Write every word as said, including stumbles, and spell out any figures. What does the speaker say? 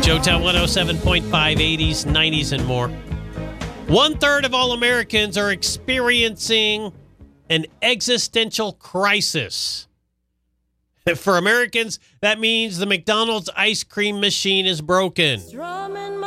Joetown one oh seven point five, eighties, nineties, and more. One third of all Americans are experiencing an existential crisis. For Americans, that means the McDonald's ice cream machine is broken.